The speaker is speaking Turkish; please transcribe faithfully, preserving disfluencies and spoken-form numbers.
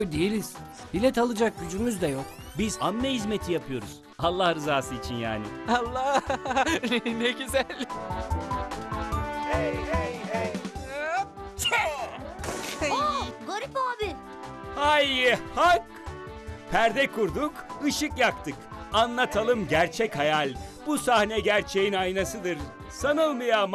Değiliz. Bilet alacak gücümüz de yok. Biz amme hizmeti yapıyoruz. Allah rızası için yani. Allah! Ne güzel. Garip abi. Hay hak! Perde kurduk, ışık yaktık. Anlatalım gerçek hayal. Bu sahne gerçeğin aynasıdır. Sanılmayan